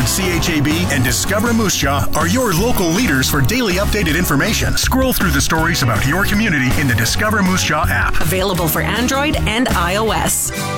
CHAB and Discover Moose Jaw are your local leaders for daily updated information. Scroll through the stories about your community in the Discover Moose Jaw app. Available for Android and iOS.